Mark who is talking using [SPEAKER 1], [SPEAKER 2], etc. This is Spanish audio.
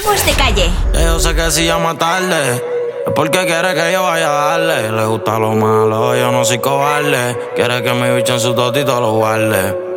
[SPEAKER 1] Somos de calle.
[SPEAKER 2] Yo sé que si llama tarde es porque quiere que yo vaya a darle. Le gusta lo malo, yo no soy cobarde. Quiere que mi bicho en su totito lo guarde.